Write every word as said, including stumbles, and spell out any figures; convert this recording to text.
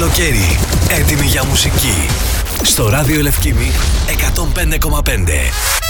καλοκαίρι. Έτοιμοι για μουσική. Στο ράδιο Λευκήμη εκατόν πέντε κόμμα πέντε.